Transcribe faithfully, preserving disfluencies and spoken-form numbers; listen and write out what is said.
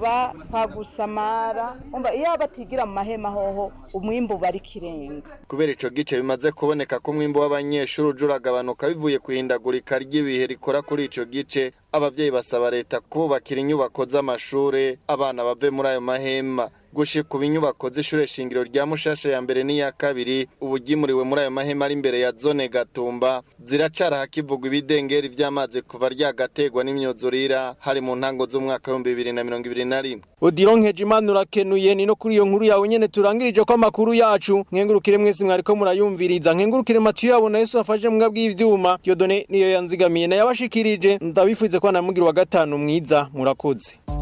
bapfa gusamara umva iyo batigira mu mahema hoho umwimbu bari kirenga. Kubera ico gice bimaze kuboneka ko umwimbu w'abanyeshuri ujuragabanuka bivuye kuhindagurika ry'ibihe rikora kuri ico gice, abavyeyi basaba leta kubakira inyubako z'amashure abana bave muri ayo mahema. Gushika ku inyubako z'ishure shingiro rya Mushasha ya mbere n'iya kabiri ubugimuriwe muri ayo mahema ari imbere ya zone Gatumba ziracara hakivugwa ibidengeri vy'amazi kuva ryagategwa n'imyuzurira hari mu ntango z'umwaka wa bibiri na mirongo ibiri na rimwe. Odironkeje Imana urakenuye ni no kuri iyo nkuru yawe nyene turangirije ko amakuru yacu. Nkengurukire mwese mwariko murayumviriza, nkengurukire Mathieu yabo na Yesu afashe mbwa bw'ivyuma. Dieudonné niyo yanzigamiye na yabashikirije. Ndabifuze ko namugira wa gatanu mwiza murakoze.